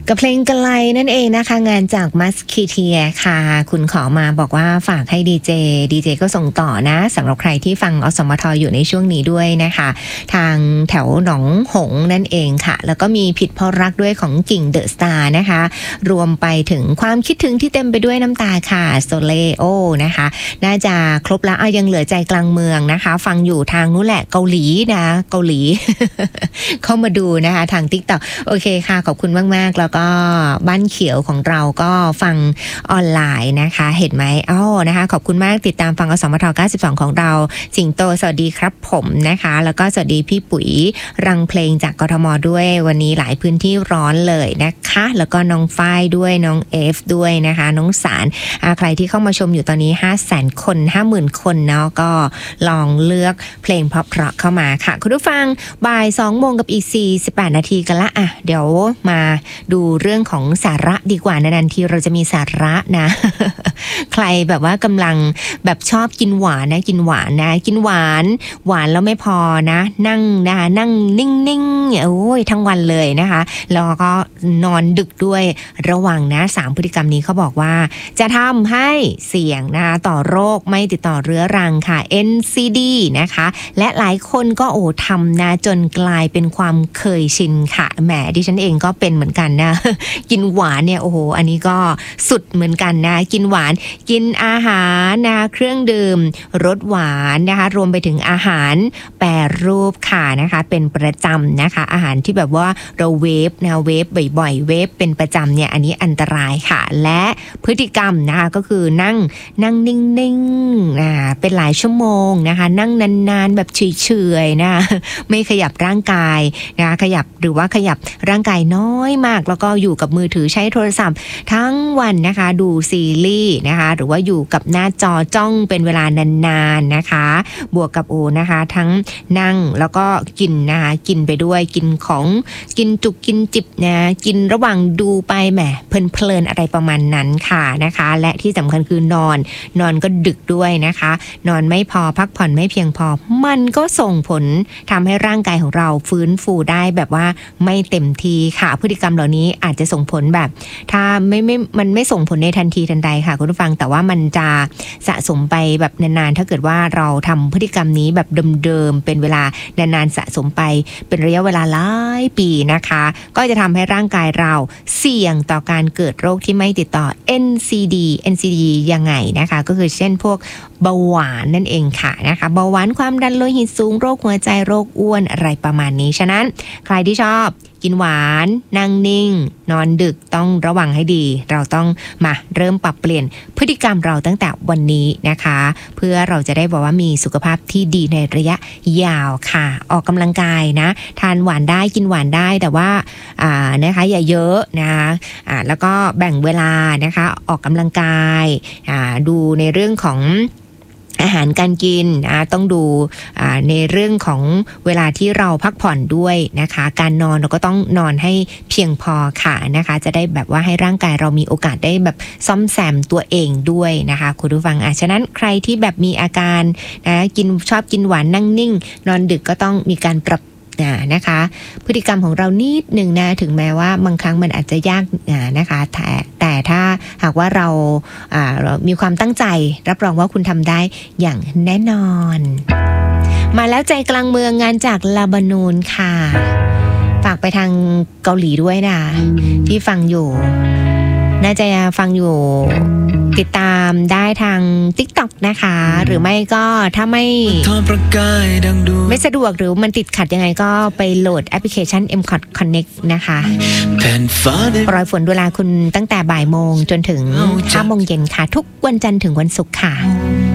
กับเพลงกะไลนั่นเองนะคะงานจากมัสคีเทียค่ะคุณขอมาบอกว่าฝากให้ดีเจก็ส่งต่อนะสำหรับใครที่ฟังอสมทอยู่ในช่วงนี้ด้วยนะคะทางแถวหนองหงนั่นเองค่ะแล้วก็มีผิดเพราะรักด้วยของกิ่งเดอะสตาร์นะคะรวมไปถึงความคิดถึงที่เต็มไปด้วยน้ำตาค่ะโซเลโอนะคะน่าจะครบแล้วยังเหลือใจกลางเมืองนะคะฟังอยู่ทางนู้นแหละเกาหลีนะเกาหลี เข้ามาดูนะคะทาง TikTok โอเคค่ะขอบคุณมากๆแล้วก็บ้านเขียวของเราก็ฟังออนไลน์นะคะเห็นไหมนะคะขอบคุณมากติดตามฟังอสมท92ของเราสิงโตสวัสดีครับผมนะคะแล้วก็สวัสดีพี่ปุ๋ยรังเพลงจากกทมด้วยวันนี้หลายพื้นที่ร้อนเลยนะคะแล้วก็น้องฝ้ายด้วยน้องเอฟด้วยนะคะน้องสารใครที่เข้ามาชมอยู่ตอนนี้ 500,000 คน 50,000 คนเนาะก็ลองเลือกเพลงเพราะๆเข้ามาค่ะคุณผู้ฟังบ่าย 2:00 กับอีก48 นาทีกันละเดี๋ยวมาดูเรื่องของสาระดีกว่านานๆทีเราจะมีสาระนะ ใครแบบว่ากำลังแบบชอบกินหวานนะกินหวานแล้วไม่พอนะนั่งนิ่งๆโอ้ยทั้งวันเลยนะคะแล้วก็นอนดึกด้วยระวังนะ3พฤติกรรมนี้เขาบอกว่าจะทำให้เสี่ยงนะคะต่อโรคไม่ติดต่อเรื้อรังค่ะ NCD นะคะและหลายคนก็ทำนะจนกลายเป็นความเคยชินค่ะแหมดิฉันเองก็เป็นเหมือนกันนะกินหวานเนี่ยอันนี้ก็สุดเหมือนกันนะกินหวานกินอาหารนะคะเครื่องดื่มรสหวานนะคะรวมไปถึงอาหารแปรรูปค่ะนะคะเป็นประจำนะคะอาหารที่แบบว่าเราเวฟบ่อยๆเวฟเป็นประจำเนี่ยอันนี้อันตรายค่ะและพฤติกรรมนะคะก็คือนั่งนิ่งๆเป็นหลายชั่วโมงนะคะนั่งนานๆแบบเฉยๆนะไม่ขยับร่างกายนะคะขยับร่างกายน้อยมากแล้วก็อยู่กับมือถือใช้โทรศัพท์ทั้งวันนะคะดูซีรีส์นะคะหรือว่าอยู่กับหน้าจอจ้องเป็นเวลานานๆนะคะบวกกับนะคะทั้งนั่งแล้วก็กินนะคะกินไปด้วยกินของกินจุกกินจิบนะกินระหว่างดูไปแหมเพลินๆอะไรประมาณนั้นค่ะนะคะและที่สำคัญคือนอนก็ดึกด้วยนะคะนอนไม่พอพักผ่อนไม่เพียงพอมันก็ส่งผลทำให้ร่างกายของเราฟื้นฟูได้แบบว่าไม่เต็มทีค่ะพฤติกรรมเหล่านี้อาจจะส่งผลแบบถ้ามันไม่ส่งผลในทันทีทันใดค่ะคุณผู้ฟังแต่ว่ามันจะสะสมไปแบบนานๆถ้าเกิดว่าเราทำพฤติกรรมนี้แบบเดิมๆเป็นเวลานานๆสะสมไปเป็นระยะเวลาหลายปีนะคะก็จะทำให้ร่างกายเราเสี่ยงต่อการเกิดโรคที่ไม่ติดต่อ NCD ยังไงนะคะก็คือเช่นพวกเบาหวานนั่นเองค่ะนะคะเบาหวานความดันโลหิตสูงโรคหัวใจโรคอ้วนอะไรประมาณนี้ฉะนั้นใครที่ชอบกินหวานนั่งนิ่งนอนดึกต้องระวังให้ดีเราต้องมาเริ่มปรับเปลี่ยนพฤติกรรมเราตั้งแต่วันนี้นะคะเพื่อเราจะได้บอกว่ามีสุขภาพที่ดีในระยะยาวค่ะออกกำลังกายนะทานหวานได้กินหวานได้แต่ว่านะคะอย่าเยอะนะคะแล้วก็แบ่งเวลานะคะออกกำลังกายดูในเรื่องของอาหารการกินต้องดูในเรื่องของเวลาที่เราพักผ่อนด้วยนะคะการนอนเราก็ต้องนอนให้เพียงพอค่ะนะคะจะได้แบบว่าให้ร่างกายเรามีโอกาสได้แบบซ่อมแซมตัวเองด้วยนะคะคุณผู้ฟังฉะนั้นใครที่แบบมีอาการนะชอบกินหวานนั่งนิ่งนอนดึกก็ต้องมีการปรับนะคะพฤติกรรมของเรานิดหนึ่งนะถึงแม้ว่าบางครั้งมันอาจจะยากนะคะแต่ถ้าหากว่าเรามีความตั้งใจรับรองว่าคุณทำได้อย่างแน่นอนมาแล้วใจกลางเมืองงานจากเลบานอนค่ะฝากไปทางเกาหลีด้วยนะที่ฟังอยู่น่าจะฟังอยู่ติดตามได้ทาง TikTok นะคะหรือไม่ก็ถ้าไม่สะดวกหรือมันติดขัดยังไงก็ไปโหลดแอปพลิเคชัน MCOT Connect นะคะปล่อยฝนเวลาคุณตั้งแต่บ่ายโมงจนถึง5 โมงเย็นค่ะทุกวันจันทร์ถึงวันศุกร์ค่ะ